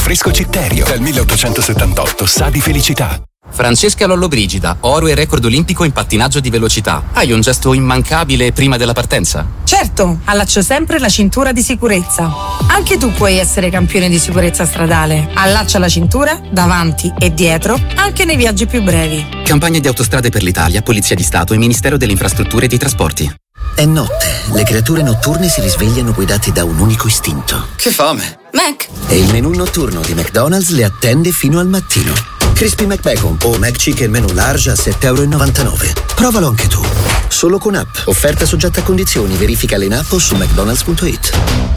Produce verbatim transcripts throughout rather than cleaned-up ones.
rinfresco Citterio, dal milleottocentosettantotto, sa di felicità. Francesca Lollobrigida, oro e record olimpico in pattinaggio di velocità. Hai un gesto immancabile prima della partenza? Certo, allaccio sempre la cintura di sicurezza. Anche tu puoi essere campione di sicurezza stradale. Allaccia la cintura davanti e dietro, anche nei viaggi più brevi. Campagna di Autostrade per l'Italia, Polizia di Stato e Ministero delle Infrastrutture e dei Trasporti. È notte, le creature notturne si risvegliano guidate da un unico istinto. Che fame! Mac! E il menù notturno di McDonald's le attende fino al mattino. Crispy McBacon o McChicken menù large a sette e novantanove euro. Provalo anche tu. Solo con app. Offerta soggetta a condizioni. Verificale in app o su mcdonalds punto it.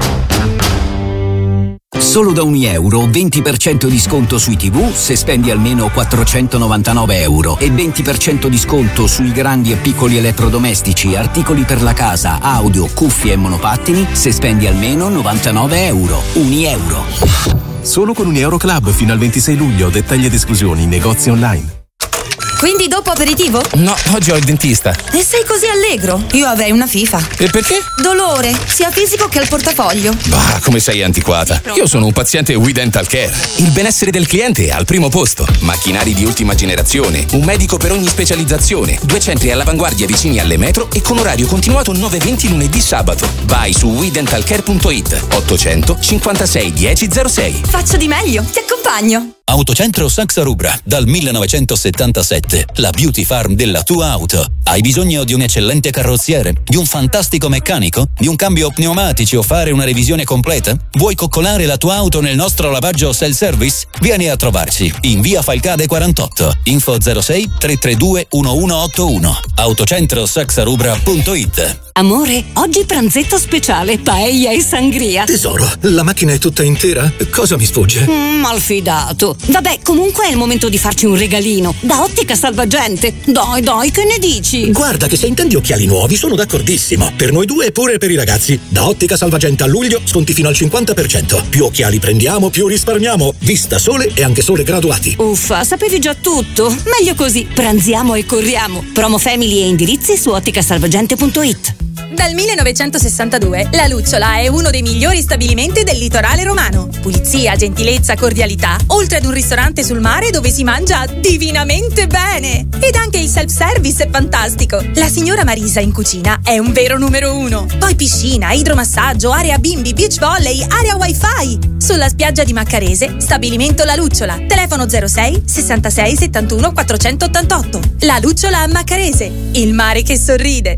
Solo da un euro venti per cento di sconto sui tivù se spendi almeno quattrocentonovantanove euro e venti per cento di sconto sui grandi e piccoli elettrodomestici, articoli per la casa, audio, cuffie e monopattini se spendi almeno novantanove euro. Un euro. Solo con un Euro Club fino al ventisei luglio. Dettagli ed esclusioni in negozi online. Quindi dopo aperitivo? No, oggi ho il dentista. E sei così allegro? Io avrei una FIFA. E perché? Dolore, sia fisico che al portafoglio. Bah, come sei antiquata. Io sono un paziente We Dental Care. Il benessere del cliente è al primo posto. Macchinari di ultima generazione, un medico per ogni specializzazione, due centri all'avanguardia vicini alle metro e con orario continuato nove e venti lunedì sabato. Vai su we dental care punto it. ottocento cinquantasei dieci zero sei. Faccio di meglio, ti accompagno. Autocentro Saxa Rubra, dal millenovecentosettantasette, la beauty farm della tua auto. Hai bisogno di un eccellente carrozziere, di un fantastico meccanico, di un cambio pneumatici o fare una revisione completa? Vuoi coccolare la tua auto nel nostro lavaggio self-service? Vieni a trovarci in via Falcade quarantotto. Info zero sei tre tre due uno uno otto uno. autocentro saxa rubra punto it. Amore, oggi pranzetto speciale, paella e sangria. Tesoro, la macchina è tutta intera? Cosa mi sfugge? Mm, malfidato. Vabbè, comunque è il momento di farci un regalino. Da Ottica Salvagente. Dai, dai, che ne dici? Guarda che se intendi occhiali nuovi sono d'accordissimo. Per noi due e pure per i ragazzi. Da Ottica Salvagente a luglio sconti fino al cinquanta per cento. Più occhiali prendiamo, più risparmiamo. Vista Sole e anche Sole graduati. Uffa, sapevi già tutto. Meglio così. Pranziamo e corriamo. Promo family e indirizzi su ottica salvagente punto it. Dal millenovecentosessantadue la Lucciola è uno dei migliori stabilimenti del litorale romano. Pulizia, gentilezza, cordialità, oltre ad un ristorante sul mare dove si mangia divinamente bene. Ed anche il self-service è fantastico. La signora Marisa in cucina è un vero numero uno. Poi piscina, idromassaggio, area bimbi, beach volley, area wifi. Sulla spiaggia di Maccarese, stabilimento La Lucciola. Telefono zero sei sessantasei settantuno quattrocentottantotto. La Lucciola a Maccarese. Il mare che sorride.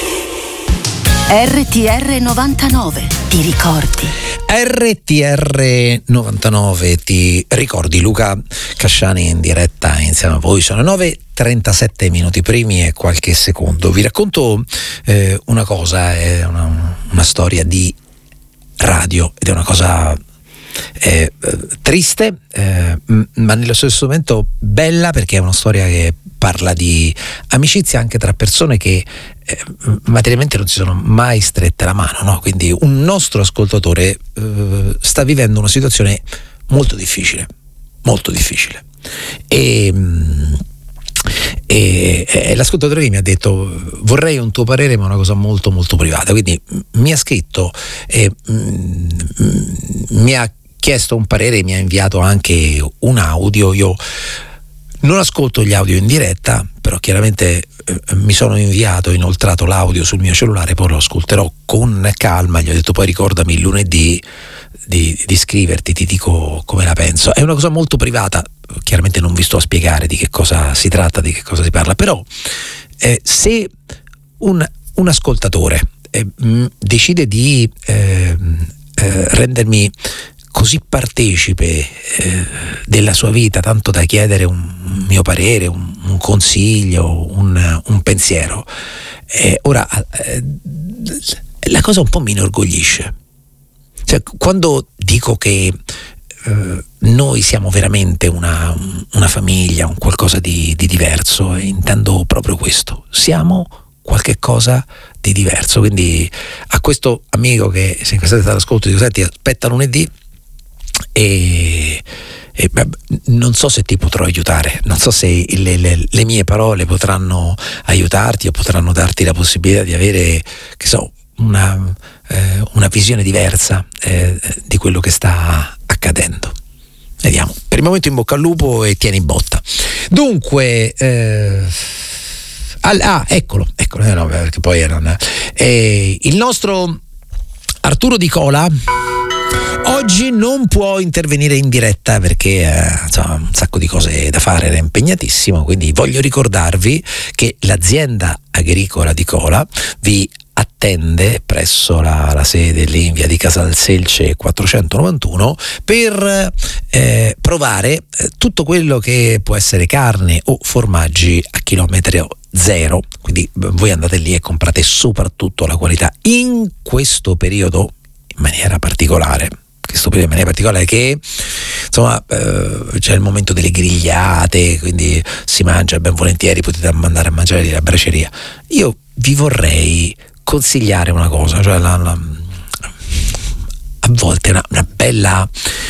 R T R novantanove, ti ricordi? R T R novantanove, ti ricordi? Luca Casciani in diretta insieme a voi. Sono nove e trentasette minuti primi e qualche secondo. Vi racconto eh, una cosa, è una, una storia di radio ed è una cosa eh, triste eh, ma nello stesso momento bella, perché è una storia che parla di amicizia anche tra persone che eh, materialmente non si sono mai strette la mano, no? Quindi un nostro ascoltatore eh, sta vivendo una situazione molto difficile, molto difficile e, e, e l'ascoltatore che mi ha detto: vorrei un tuo parere, ma una cosa molto molto privata. Quindi mi ha scritto e mm, mi ha chiesto un parere, mi ha inviato anche un audio. Io non ascolto gli audio in diretta, però chiaramente eh, mi sono inviato, inoltrato l'audio sul mio cellulare, poi lo ascolterò con calma. Gli ho detto: poi ricordami il lunedì di, di scriverti, ti dico come la penso. È una cosa molto privata, chiaramente non vi sto a spiegare di che cosa si tratta, di che cosa si parla, però eh, se un, un ascoltatore eh, mh, decide di eh, eh, rendermi così partecipe eh, della sua vita, tanto da chiedere un mio parere, un, un consiglio, un, un pensiero, eh, ora eh, la cosa un po' mi inorgoglisce. Cioè, quando dico che eh, noi siamo veramente una, una famiglia, un qualcosa di, di diverso, intendo proprio questo: siamo qualche cosa di diverso. Quindi a questo amico che se in questa all'ascolto dico: senti, aspetta lunedì e, e beh, non so se ti potrò aiutare, non so se le, le, le mie parole potranno aiutarti o potranno darti la possibilità di avere, che so, una, eh, una visione diversa eh, di quello che sta accadendo. momento in bocca al lupo e tieni botta. Dunque eh, al, ah eccolo eccolo eh, no, perché poi era eh, il nostro Arturo Di Cola oggi non può intervenire in diretta perché eh, insomma, un sacco di cose da fare, era impegnatissimo, quindi voglio ricordarvi che l'azienda agricola Di Cola vi attende presso la, la sede lì in via di Casalselce quattrocentonovantuno per eh, provare eh, tutto quello che può essere carne o formaggi a chilometro zero, quindi voi andate lì e comprate soprattutto la qualità in questo periodo in maniera particolare. Questo periodo in maniera particolare che insomma eh, c'è il momento delle grigliate, quindi si mangia ben volentieri, potete andare a mangiare lì alla braceria. Io vi vorrei consigliare una cosa, cioè la, la, a volte una, una bella,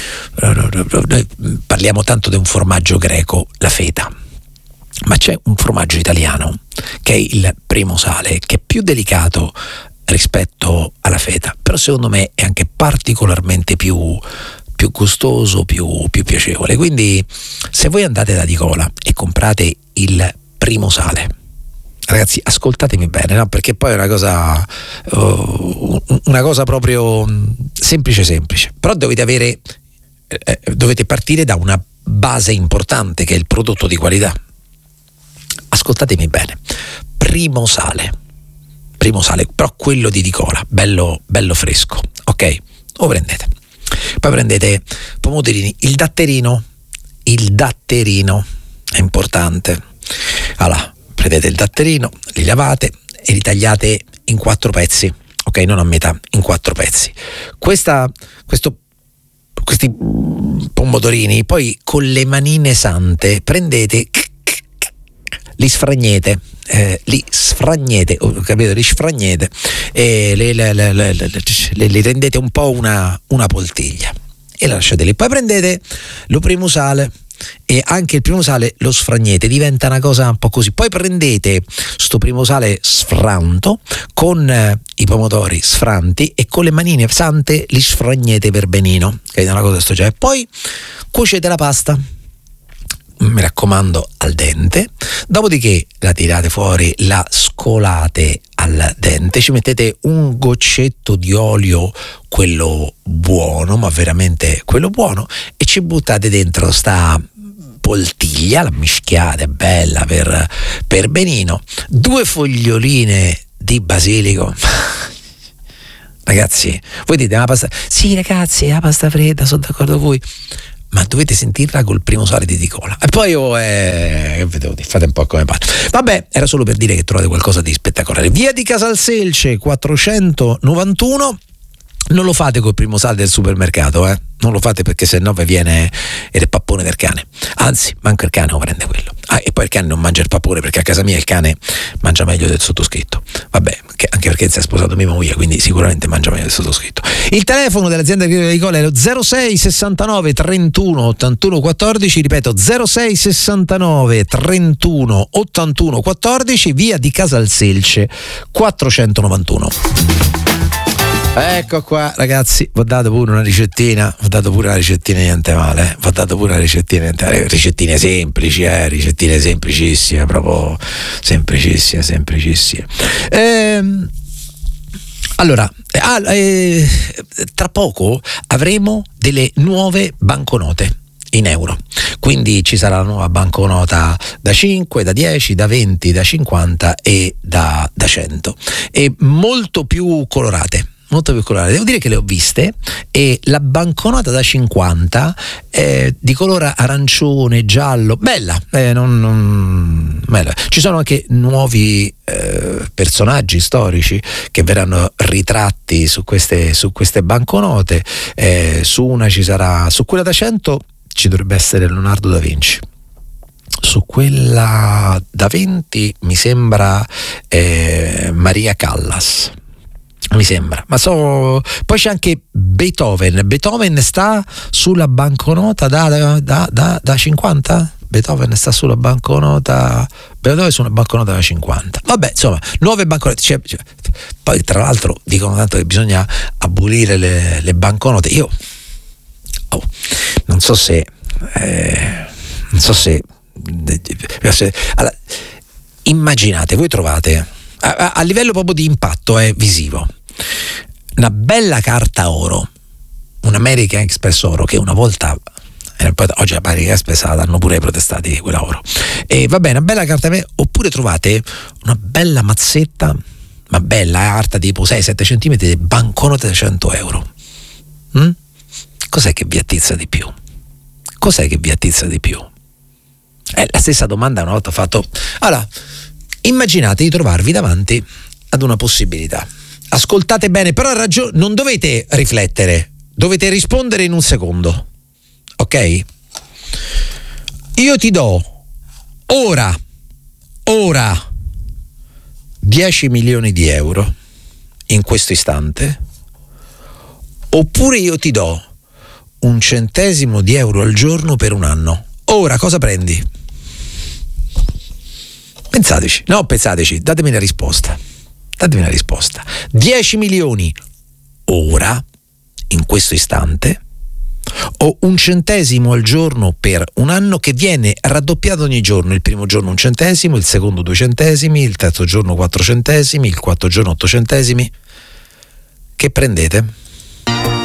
noi parliamo tanto di un formaggio greco, la feta, ma c'è un formaggio italiano che è il Primosale, che è più delicato rispetto alla feta, però secondo me è anche particolarmente più, più gustoso, più, più piacevole. Quindi se voi andate da Di Cola e comprate il Primosale, ragazzi, ascoltatemi bene, no? Perché poi è una cosa uh, una cosa proprio semplice semplice, però dovete avere eh, dovete partire da una base importante che è il prodotto di qualità. Ascoltatemi bene, Primosale Primosale, però quello di Di Cola, bello, bello fresco, ok? Lo prendete. Poi prendete pomodorini, il datterino, il datterino è importante. Allora, prendete il datterino, li lavate e li tagliate in quattro pezzi, ok? Non a metà, in quattro pezzi. Questa, questo, questi pomodorini, poi con le manine sante prendete, li sfragnete. Eh, li sfragnete, oh, capito? Li sfragnete e le, le, le, le, le, le rendete un po' una, una poltiglia e la lasciate lì. Poi prendete lo Primosale e anche il Primosale lo sfragnete, diventa una cosa un po' così. Poi prendete sto Primosale sfranto con eh, i pomodori sfranti e con le manine sante li sfragnete per benino, che è una cosa sto genere. Poi cuocete la pasta, mi raccomando al dente, dopodiché la tirate fuori, la scolate al dente, ci mettete un goccetto di olio, quello buono, ma veramente quello buono, e ci buttate dentro sta poltiglia, la mischiate bella per, per benino, due foglioline di basilico. Ragazzi, voi dite la pasta, sì ragazzi, la pasta fredda, sono d'accordo con voi, ma dovete sentirla col Primosale di Di Cola. E poi oh, eh, fate un po' come pare. Vabbè, era solo per dire che trovate qualcosa di spettacolare. Via di Casalselce quattrocentonovantuno. Non lo fate col Primosale del supermercato, eh? Non lo fate perché sennò vi viene il pappone del cane. Anzi, manco il cane lo prende quello. Ah, e poi il cane non mangia il pappone, perché a casa mia il cane mangia meglio del sottoscritto. Vabbè, che, anche perché si è sposato mia moglie, quindi sicuramente mangia meglio del sottoscritto. Il telefono dell'azienda agricola di Cola è lo zero sei sessantanove trentuno ottantuno quattordici, ripeto zero sei sessantanove trentuno ottantuno quattordici, via di Casalselce quattrocentonovantuno. Ecco qua ragazzi, vi ho dato pure una ricettina, vi ho dato pure una ricettina niente male, eh? vi ho dato pure una ricettina niente male, ricettine semplici, eh, ricettine semplicissime, proprio semplicissime, semplicissime. Ehm, allora, ah, eh, tra poco avremo delle nuove banconote in euro, quindi ci sarà la nuova banconota da cinque, da dieci, da venti, da cinquanta e da, da cento, e molto più colorate. Molto più colorate, devo dire che le ho viste, e la banconota da cinquanta è di colore arancione, giallo, bella, eh, non, non, bella. Ci sono anche nuovi eh, personaggi storici che verranno ritratti su queste, su queste banconote, eh, su una ci sarà, su quella da cento ci dovrebbe essere Leonardo da Vinci, su quella da venti mi sembra eh, Maria Callas, mi sembra, ma so, poi c'è anche Beethoven. Beethoven sta sulla banconota da, da, da, da cinquanta? Beethoven sta sulla banconota, Beethoven su una banconota da cinquanta. Vabbè, insomma, nuove banconote. Cioè, cioè, poi tra l'altro dicono tanto che bisogna abolire le, le banconote. Io oh, non so se eh, non so se, se allora, immaginate, voi trovate a, a, a livello proprio di impatto eh, visivo una bella carta oro, un American Express oro, che una volta eh, poi, oggi la American Express la danno pure ai protestati quella oro, e va bene, una bella carta, oppure trovate una bella mazzetta, ma bella, carta tipo sei sette centimetri di banconote da cento euro. Mm? Cos'è che vi attizza di più? Cos'è che vi attizza di più? È la stessa domanda una volta ho fatto. Allora, immaginate di trovarvi davanti ad una possibilità. Ascoltate bene, però ragio- non dovete riflettere, dovete rispondere in un secondo. Ok? Io ti do ora, ora dieci milioni di euro in questo istante, oppure io ti do un centesimo di euro al giorno per un anno. Ora cosa prendi? Pensateci, no, pensateci, datemi la risposta. Datemi la risposta. dieci milioni ora, in questo istante, o un centesimo al giorno per un anno che viene raddoppiato ogni giorno. Il primo giorno un centesimo, il secondo due centesimi, il terzo giorno quattro centesimi, il quarto giorno otto centesimi. Che prendete?